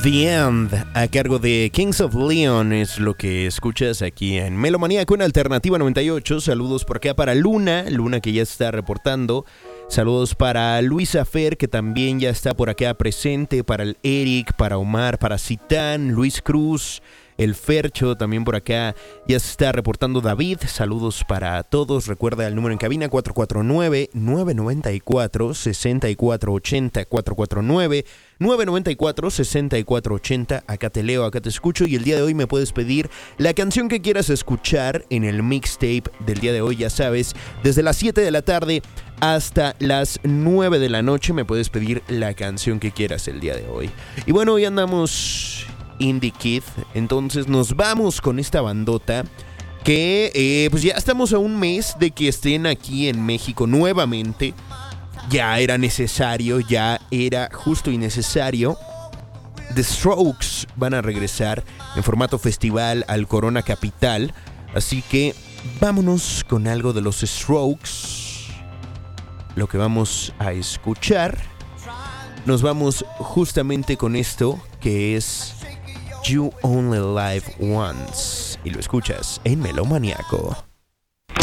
The End, a cargo de Kings of Leon, es lo que escuchas aquí en Melomaníaco en Alternativa 98. Saludos por acá para Luna que ya está reportando. Saludos para Luisa Fer, que también ya está por acá presente. Para el Eric, para Omar, para Citán, Luis Cruz, el Fercho, también por acá ya se está reportando David. Saludos para todos. Recuerda el número en cabina 449-994-6480. 449-994-6480. Acá te leo, acá te escucho. Y el día de hoy me puedes pedir la canción que quieras escuchar en el mixtape del día de hoy. Ya sabes, desde las 7 de la tarde hasta las 9 de la noche me puedes pedir la canción que quieras el día de hoy. Y bueno, hoy andamos Indie Kid, entonces nos vamos con esta bandota que pues ya estamos a un mes de que estén aquí en México nuevamente. Ya era necesario, ya era justo y necesario. The Strokes van a regresar en formato festival al Corona Capital, así que vámonos con algo de los Strokes. Lo que vamos a escuchar, nos vamos justamente con esto que es You Only Live Once, y lo escuchas en Melomaníaco.